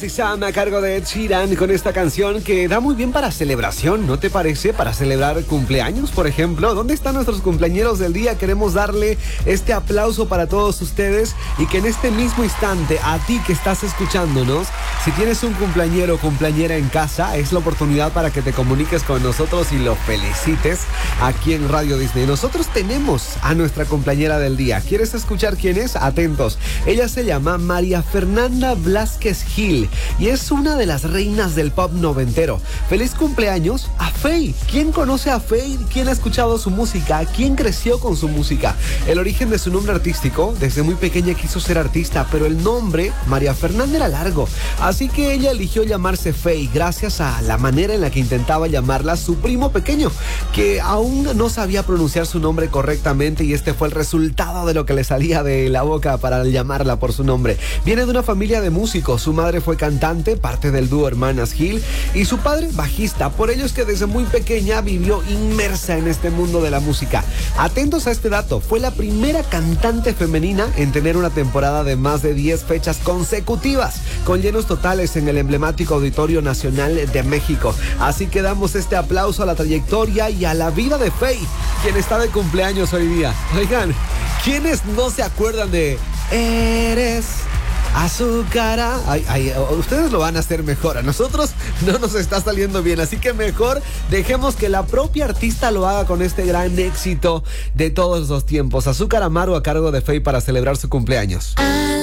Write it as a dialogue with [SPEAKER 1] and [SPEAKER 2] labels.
[SPEAKER 1] Lazy Sam a cargo de Ed Sheeran con esta canción que da muy bien para celebración, ¿no te parece? Para celebrar cumpleaños, por ejemplo. ¿Dónde están nuestros cumpleañeros del día? Queremos darle este aplauso para todos ustedes y que en este mismo instante, a ti que estás escuchándonos, si tienes un cumpleañero o cumpleañera en casa, es la oportunidad para que te comuniques con nosotros y lo felicites aquí en Radio Disney. Nosotros tenemos a nuestra cumpleañera del día. ¿Quieres escuchar quién es? Atentos. Ella se llama María Fernanda Blázquez Gil y es una de las reinas del pop noventero. ¡Feliz cumpleaños a Faye! ¿Quién conoce a Faye? ¿Quién ha escuchado su música? ¿Quién creció con su música? El origen de su nombre artístico, desde muy pequeña quiso ser artista, pero el nombre María Fernanda era largo, así que ella eligió llamarse Faye gracias a la manera en la que intentaba llamarla su primo pequeño, que aún no sabía pronunciar su nombre correctamente, y este fue el resultado de lo que le salía de la boca para llamarla por su nombre. Viene de una familia de músicos. Su madre fue cantante, parte del dúo Hermanas Gil, y su padre bajista. Por ello es que desde muy pequeña vivió inmersa en este mundo de la música. Atentos a este dato, fue la primera cantante femenina en tener una temporada de más de 10 fechas consecutivas, con llenos totales en el emblemático Auditorio Nacional de México. Así que damos este aplauso a la trayectoria y a la vida de Faye, quien está de cumpleaños hoy día. Oigan, ¿quiénes no se acuerdan de Eres azúcar? Ustedes lo van a hacer mejor. A nosotros no nos está saliendo bien, así que mejor dejemos que la propia artista lo haga con este gran éxito de todos los tiempos. Azúcar Amargo a cargo de Faye para celebrar su cumpleaños.